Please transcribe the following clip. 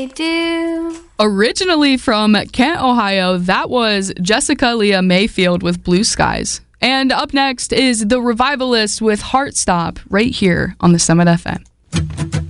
do. Originally from Kent, Ohio, that was Jessica Leah Mayfield with Blue Skies. And up next is The Revivalists with Heartstop right here on the Summit FM.